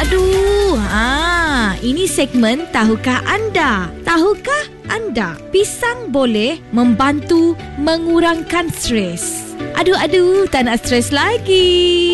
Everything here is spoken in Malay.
Ini segmen Tahukah Anda? Tahukah anda pisang boleh membantu mengurangkan stres? Tak nak stres lagi.